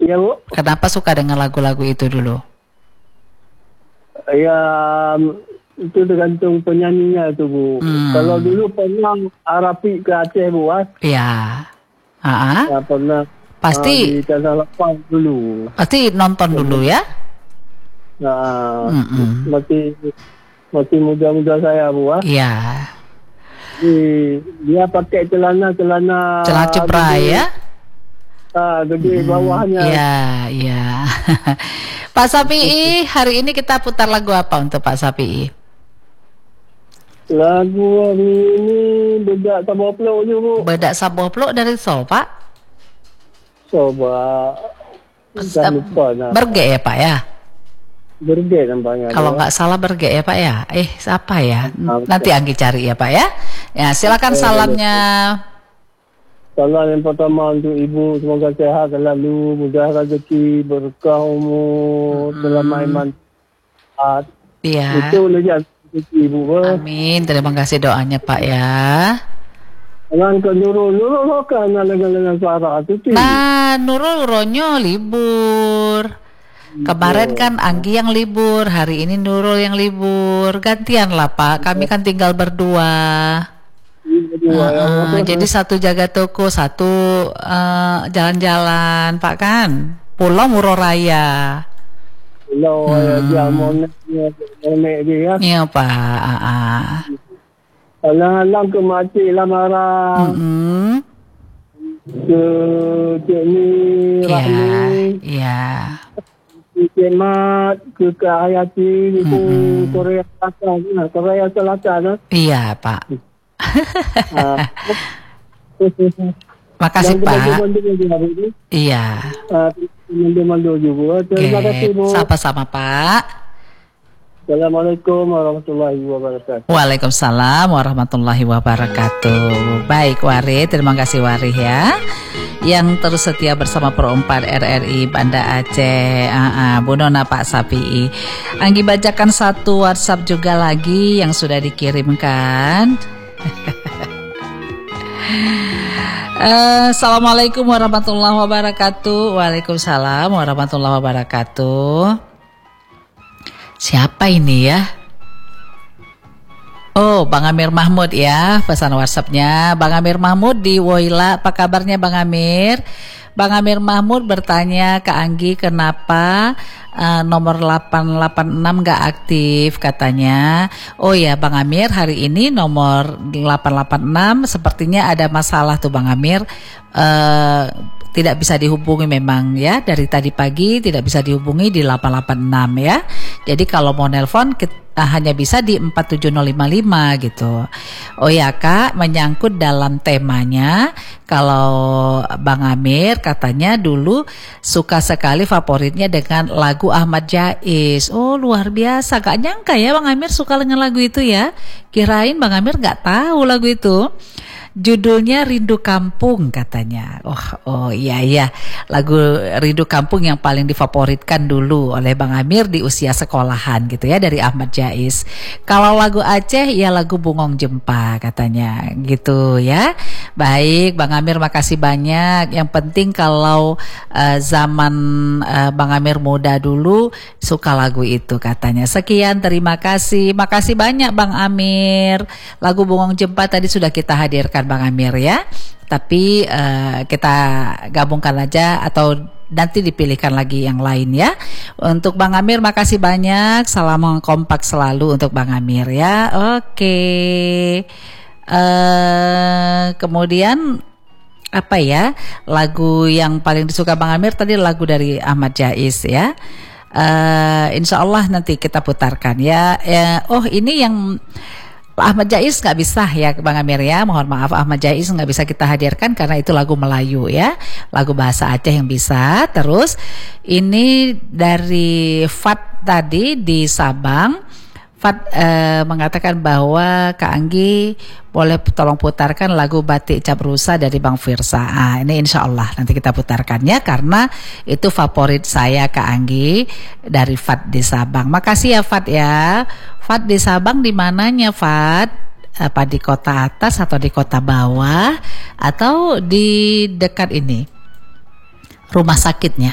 Ya Bu. Kenapa suka dengan lagu-lagu itu dulu? Ya itu tergantung penyanyinya itu Bu. Kalau dulu pernah Arapi ke Aceh Bu. Ya. Ya pernah. Pasti di Tanah Lapang dulu. Pasti nonton dulu ya. Nah, masih muda-muda saya Bu. Iya. Dia pakai celana cipra ya. Gede bawahnya. Iya. Pak Sapi'i, hari ini kita putar lagu apa untuk Pak Sapi'i? Lagu hari ini Bedak Sabuah Peluk je Bu. Bedak Sabuah Peluk dari Sol Pak? Coba Berge ya Pak ya? Berge nampaknya. Kalau nggak salah Berge ya Pak ya? Siapa ya? Nanti Anggi cari ya Pak ya. Ya silakan salamnya. Salam yang pertama untuk Ibu, semoga sehat selalu, mudah rezeki, berkah umur, selama iman. Iya. Itu saja Ibu. Amin. Terima kasih doanya Pak ya. Jangan ke Nurul kan dengan suara itu. Nah, Nurul ronyo libur. Kemarin kan Anggi yang libur, hari ini Nurul yang libur. Gantian lah Pak, kami kan tinggal berdua. Jadi satu jaga toko, satu jalan-jalan Pak kan. Pulau Muro Raya. Pulau dia monek dia. Iya Pak. Alang-alang ke Makcik lamaran. Ke Cik Ni Rahmi. Iya. Cik Mat, ke Kak Hayati, itu Korea Selatan. Iya Pak. Makasih Pak. Iya. Mandu juga. Terima kasih Bu. Sama-sama Pak. Assalamualaikum warahmatullahi wabarakatuh. Waalaikumsalam warahmatullahi wabarakatuh. Baik Wari, terima kasih Wari ya, yang terus setia bersama Pro 4 RRI Banda Aceh. Bu Nona Pak Sapi'i. Anggi bacakan satu WhatsApp juga lagi yang sudah dikirimkan. Assalamualaikum warahmatullahi wabarakatuh. Waalaikumsalam warahmatullahi wabarakatuh. Siapa ini ya? Oh, Bang Amir Mahmud ya, pesan WhatsApp-nya. Bang Amir Mahmud di Woila, apa kabarnya Bang Amir? Bang Amir Mahmud bertanya ke Anggi kenapa nomor 886 gak aktif katanya. Oh ya Bang Amir, hari ini nomor 886 sepertinya ada masalah tuh Bang Amir. Tidak bisa dihubungi memang ya, dari tadi pagi tidak bisa dihubungi di 886 ya. Jadi kalau mau nelpon hanya bisa di 47055 gitu. Oh ya Kak, menyangkut dalam temanya, kalau Bang Amir katanya dulu suka sekali favoritnya dengan lagu Ahmad Jais. Oh luar biasa, gak nyangka ya Bang Amir suka dengan lagu itu ya. Kirain Bang Amir gak tahu lagu itu. Judulnya Rindu Kampung katanya. Oh iya, lagu Rindu Kampung yang paling difavoritkan dulu oleh Bang Amir di usia sekolahan gitu ya, dari Ahmad Jais. Kalau lagu Aceh ya lagu Bungong Jempa katanya gitu ya. Baik Bang Amir, makasih banyak. Yang penting kalau zaman Bang Amir muda dulu suka lagu itu katanya. Sekian, terima kasih. Makasih banyak Bang Amir. Lagu Bungong Jempa tadi sudah kita hadirkan Bang Amir ya, tapi kita gabungkan aja atau nanti dipilihkan lagi yang lain ya. Untuk Bang Amir makasih banyak, salam kompak selalu untuk Bang Amir ya. Oke. Kemudian apa ya, lagu yang paling disuka Bang Amir tadi lagu dari Ahmad Jais ya. Insya Allah nanti kita putarkan ya. Oh ini yang Ahmad Jais nggak bisa ya Bang Amir ya, mohon maaf Ahmad Jais nggak bisa kita hadirkan karena itu lagu Melayu ya, lagu bahasa Aceh yang bisa. Terus ini dari Fat tadi di Sabang. Fat mengatakan bahwa Kak Anggi boleh tolong putarkan lagu Batik Cap Rusa dari Bang Firsa. Ini insya Allah nanti kita putarkannya karena itu favorit saya Kak Anggi, dari Fat di Sabang. Makasih ya Fat ya. Fat di Sabang di mananya Fat? Apa di kota atas atau di kota bawah atau di dekat ini rumah sakitnya?